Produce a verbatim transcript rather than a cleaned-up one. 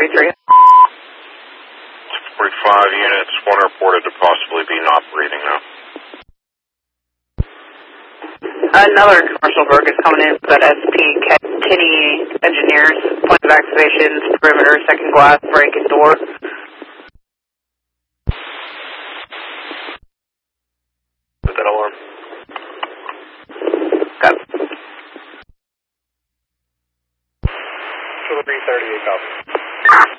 forty-three. forty-five units, one reported to possibly be not breathing now. Another commercial Berg is coming in for that S P Kinney Engineers. Point of activations, perimeter, second glass, break and door. Put that alarm. Got it. three thirty-eight, copy.